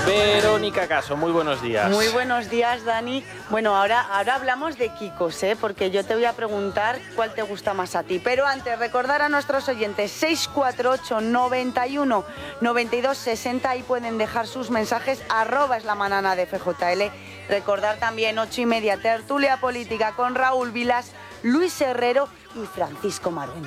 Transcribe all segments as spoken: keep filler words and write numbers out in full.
Verónica Caso, muy buenos días. Muy buenos días, Dani. Bueno, ahora, ahora hablamos de Kikos, ¿eh? Porque yo te voy a preguntar cuál te gusta más a ti. Pero antes, recordar a nuestros oyentes seis cuatro ocho, noventa y uno, noventa y dos, sesenta, ahí pueden dejar sus mensajes, arroba es la manana de F J L. Recordar también ocho y media, tertulia política con Raúl Vilas, Luis Herrero y Francisco Maruenda.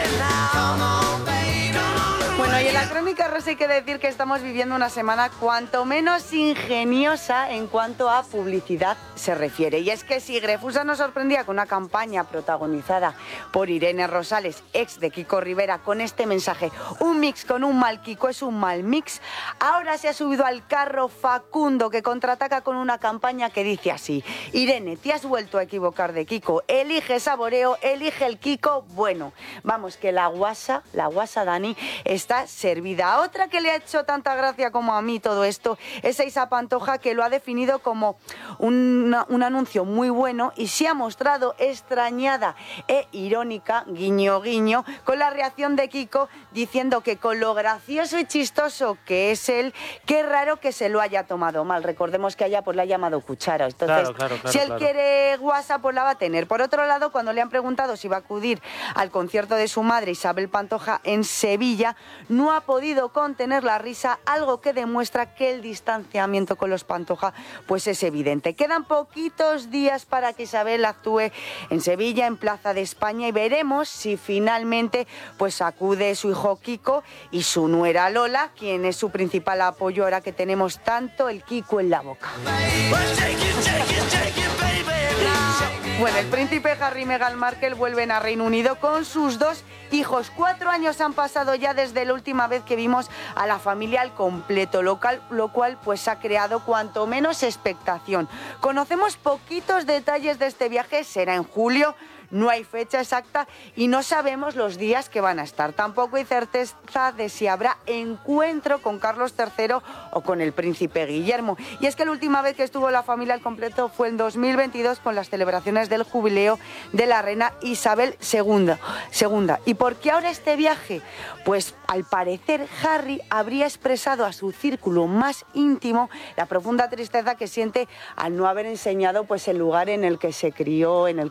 Bueno, y en la Crónica Rosa hay que decir que estamos viviendo una semana cuanto menos ingeniosa en cuanto a publicidad se refiere. Y es que si Grefusa nos sorprendía con una campaña protagonizada por Irene Rosales, ex de Kiko Rivera, con este mensaje: un mix con un mal Kiko es un mal mix, ahora se ha subido al carro Facundo, que contraataca con una campaña que dice así: Irene, te has vuelto a equivocar de Kiko, elige saboreo, elige el Kiko bueno. Vamos, que la guasa, la guasa Dani, está servida. Otra que le ha hecho tanta gracia como a mí todo esto es a Isa Pantoja, que lo ha definido como un, un anuncio muy bueno y se ha mostrado extrañada e irónica, guiño guiño, con la reacción de Kiko, diciendo que con lo gracioso y chistoso que es él, qué raro que se lo haya tomado mal. Recordemos que a ella pues la ha llamado cuchara. Entonces, claro, claro, claro, si él claro. quiere guasa, pues la va a tener. Por otro lado, cuando le han preguntado si va a acudir al concierto de su madre, Isabel Pantoja, en Sevilla, no ha podido contener la risa, algo que demuestra que el distanciamiento con los Pantoja pues es evidente. Quedan poquitos días para que Isabel actúe en Sevilla, en Plaza de España, y veremos si finalmente pues acude su hijo Kiko y su nuera Lola, quien es su principal apoyo ahora que tenemos tanto el Kiko en la boca. Bueno, el príncipe Harry y Meghan Markle vuelven a Reino Unido con sus dos hijos. Cuatro años han pasado ya desde la última vez que vimos a la familia al completo, lo cual, lo cual pues ha creado cuanto menos expectación. Conocemos poquitos detalles de este viaje, será en julio, no hay fecha exacta y no sabemos los días que van a estar. Tampoco hay certeza de si habrá encuentro con Carlos tercero o con el príncipe Guillermo. Y es que la última vez que estuvo la familia al completo fue en dos mil veintidós con las celebraciones del jubileo de la reina Isabel segunda. segunda. ¿Y por qué ahora este viaje? Pues al parecer Harry habría expresado a su círculo más íntimo la profunda tristeza que siente al no haber enseñado pues el lugar en el que se crió, en el